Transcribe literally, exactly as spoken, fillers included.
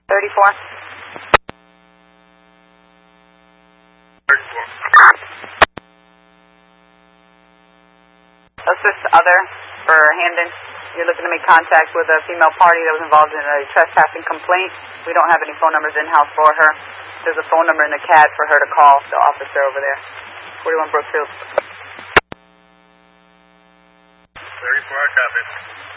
thirty-four. thirty-four. Assist other for Hamden. You're looking to make contact with a female party that was involved in a trespassing complaint. We don't have any phone numbers in-house for her. There's a phone number in the C A D for her to call the officer over there. forty-one Brookfield. thirty-four, copy.